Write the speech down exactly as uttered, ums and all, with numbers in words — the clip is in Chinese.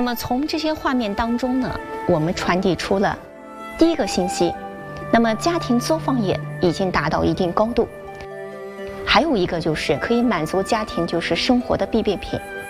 那么从这些画面当中呢，我们传递出了第一个信息，那么家庭作坊业已经达到一定高度。还有一个就是可以满足家庭就是生活的必备品。